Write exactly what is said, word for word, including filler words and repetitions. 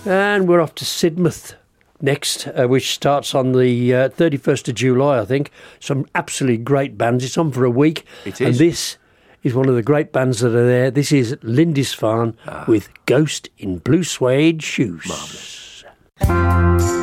And we're off to Sidmouth next, uh, which starts on the uh, thirty-first of July, I think. Some absolutely great bands. It's on for a week. It is. And this is one of the great bands that are there. This is Lindisfarne ah. with Ghost in Blue Suede Shoes. Marvellous.